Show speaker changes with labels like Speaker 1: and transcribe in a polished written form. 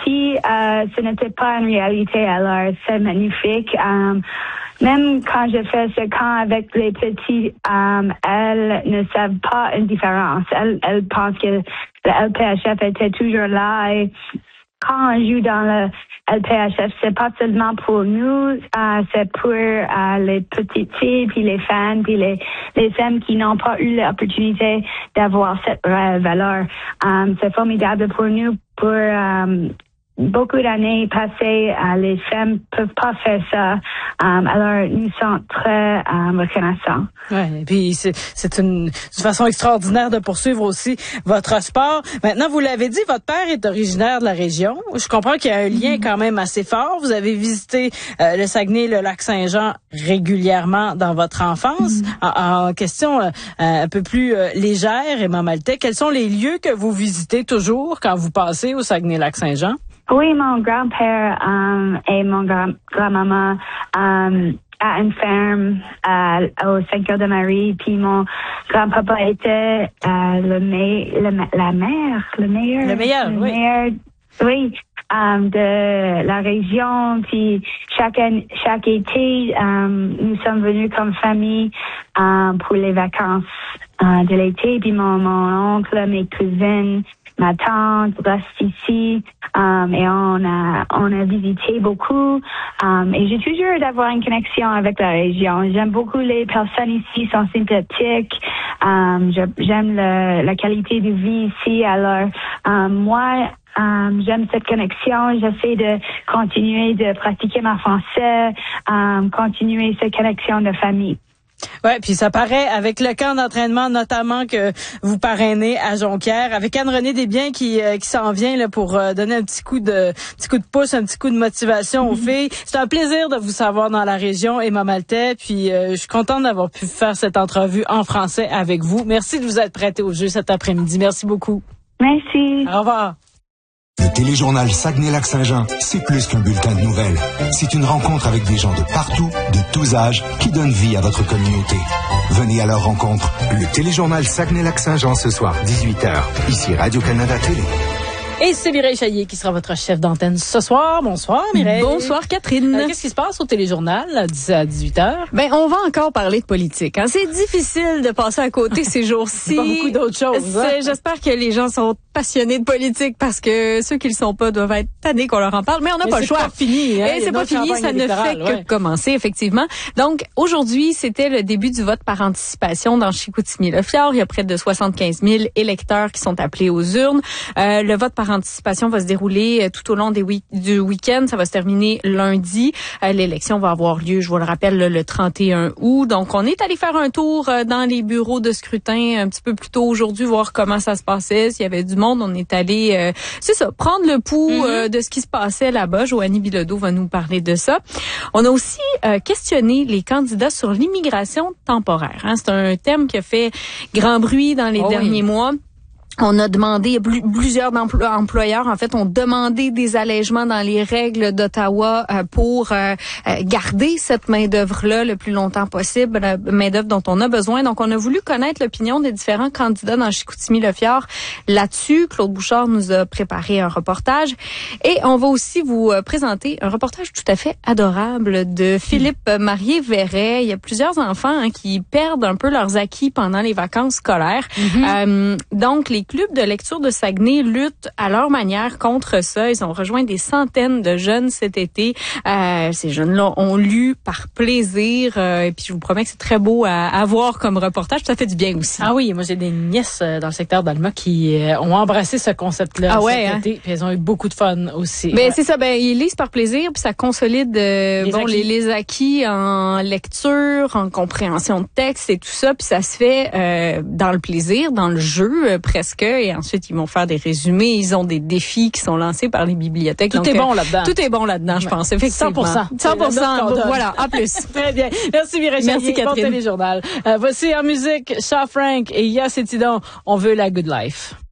Speaker 1: petit, ce n'était pas une réalité. Alors, c'est magnifique. Même quand je fais ce camp avec les petits, elles ne savent pas une différence. Elles pensent que le LPHF était toujours là. Et quand on joue dans le LPHF, c'est pas seulement pour nous, c'est pour les petites filles, puis les fans, puis les femmes qui n'ont pas eu l'opportunité d'avoir cette valeur. C'est formidable pour nous, pour beaucoup d'années passées, les femmes peuvent pas faire ça. Alors, nous sommes très reconnaissants.
Speaker 2: Ouais, et puis c'est une façon extraordinaire de poursuivre aussi votre sport. Maintenant, vous l'avez dit, votre père est originaire de la région. Je comprends qu'il y a un lien quand même assez fort. Vous avez visité le Saguenay, le Lac-Saint-Jean régulièrement dans votre enfance. En question un peu plus légère, Emma Maltais, quels sont les lieux que vous visitez toujours quand vous passez au Saguenay-Lac-Saint-Jean?
Speaker 1: Oui, mon grand-père et mon grand-maman à une ferme au Saint-Cœur-de-Marie, puis mon grand-papa était le meilleur, oui, de la région. Puis chaque été, nous sommes venus comme famille pour les vacances de l'été. Puis mon oncle, mes cousines, ma tante reste ici, et on a visité beaucoup, et j'ai toujours d'avoir une connexion avec la région. J'aime beaucoup les personnes ici, sont sympathiques. J'aime la qualité de vie ici. Alors, moi, j'aime cette connexion. J'essaie de continuer de pratiquer ma français, continuer cette connexion de famille.
Speaker 2: Ouais, puis ça paraît avec le camp d'entraînement notamment que vous parrainez à Jonquière, avec Anne-Renée Desbiens qui s'en vient là pour donner un petit coup de pouce, un petit coup de motivation aux filles. C'est un plaisir de vous savoir dans la région, Emma Maltais, puis je suis contente d'avoir pu faire cette entrevue en français avec vous. Merci de vous être prêtée au jeu cet après-midi. Merci beaucoup.
Speaker 1: Merci.
Speaker 2: Au revoir.
Speaker 3: Le téléjournal Saguenay-Lac-Saint-Jean, c'est plus qu'un bulletin de nouvelles. C'est une rencontre avec des gens de partout, de tous âges, qui donnent vie à votre communauté. Venez à leur rencontre. Le téléjournal Saguenay-Lac-Saint-Jean ce soir, 18h. Ici Radio-Canada Télé.
Speaker 2: Et c'est Mireille Chaillier qui sera votre chef d'antenne ce soir. Bonsoir Mireille.
Speaker 4: Bonsoir Catherine.
Speaker 2: Qu'est-ce qui se passe au téléjournal à 18h?
Speaker 4: Ben, on va encore parler de politique. Hein. C'est difficile de passer à côté ces jours-ci.
Speaker 2: Pas beaucoup d'autres choses. Hein?
Speaker 4: J'espère que les gens sont passionnés de politique parce que ceux qui le sont pas doivent être tannés qu'on leur en parle. Mais on n'a pas le choix.
Speaker 2: C'est pas fini. Hein?
Speaker 4: Et c'est pas fini, ça ne fait que commencer, effectivement. Donc, aujourd'hui, c'était le début du vote par anticipation dans Chicoutimi-Le-Fjord. Il y a près de 75 000 électeurs qui sont appelés aux urnes. Le vote par anticipation va se dérouler tout au long du week-end. Ça va se terminer lundi. L'élection va avoir lieu, je vous le rappelle, le 31 août. Donc, on est allé faire un tour dans les bureaux de scrutin un petit peu plus tôt aujourd'hui, voir comment ça se passait, s'il y avait du monde. On est allé, c'est ça, prendre le pouls de ce qui se passait là-bas. Joanie Bilodeau va nous parler de ça. On a aussi questionné les candidats sur l'immigration temporaire. Hein. C'est un thème qui a fait grand bruit dans les derniers mois. On a demandé, plusieurs employeurs, en fait, ont demandé des allègements dans les règles d'Ottawa pour garder cette main-d'œuvre-là le plus longtemps possible, la main-d'œuvre dont on a besoin. Donc, on a voulu connaître l'opinion des différents candidats dans Chicoutimi-Le-Fjord là-dessus. Claude Bouchard nous a préparé un reportage. Et on va aussi vous présenter un reportage tout à fait adorable de Philippe Marié-Verret. Il y a plusieurs enfants qui perdent un peu leurs acquis pendant les vacances scolaires. Donc, les clubs de lecture de Saguenay luttent à leur manière contre ça. Ils ont rejoint des centaines de jeunes cet été. Ces jeunes-là ont lu par plaisir. Et puis, je vous promets que c'est très beau à voir comme reportage. Ça fait du bien aussi.
Speaker 2: Ah oui, moi, j'ai des nièces dans le secteur d'Alma qui ont embrassé ce concept-là cet été. Puis, elles ont eu beaucoup de fun aussi.
Speaker 4: Ben, c'est ça. Ben, ils lisent par plaisir. Puis, ça consolide les acquis en lecture, en compréhension de texte et tout ça. Puis, ça se fait dans le plaisir, dans le jeu presque. Et ensuite, ils vont faire des résumés. Ils ont des défis qui sont lancés par les bibliothèques.
Speaker 2: Tout est bon là-dedans.
Speaker 4: Tout est bon là-dedans, je pense. Effectivement.
Speaker 2: 100%.
Speaker 4: Bon, voilà, en plus.
Speaker 2: Très bien. Merci Mireille Chaillier.
Speaker 4: Merci Catherine.
Speaker 2: Bon téléjournal. Voici en musique Shaw Frank et Yass et Tidon. On veut la good life.